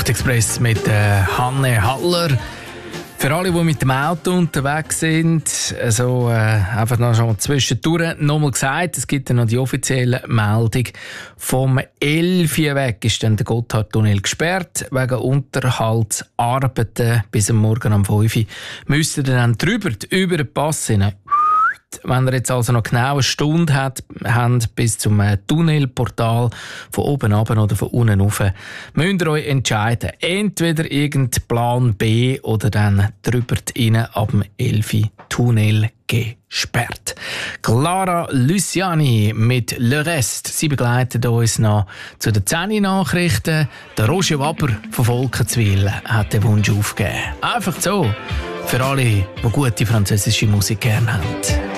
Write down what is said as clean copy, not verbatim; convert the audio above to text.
Nachtexpress mit Hanne Haller. Für alle, die mit dem Auto unterwegs sind, also einfach noch schon zwischendurch nochmal gesagt, es gibt ja noch die offizielle Meldung. Vom 11 Uhr weg ist dann der Gotthardtunnel gesperrt, wegen Unterhaltsarbeiten. Bis am Morgen um 5 Uhr müsst ihr dann drüber, über den Pass hinein. Wenn ihr jetzt also noch genau eine Stunde habt bis zum Tunnelportal, von oben runter oder von unten rauf, müsst ihr euch entscheiden. Entweder irgendein Plan B oder dann drüber rein ab dem 11 Uhr Tunnel gesperrt. Clara Luciani mit Le Reste. Sie begleitet uns noch zu den 10 Nachrichten. Der Roger Wapper von Volkenswil hat den Wunsch aufgegeben. Einfach so, für alle, die gute französische Musik gerne haben.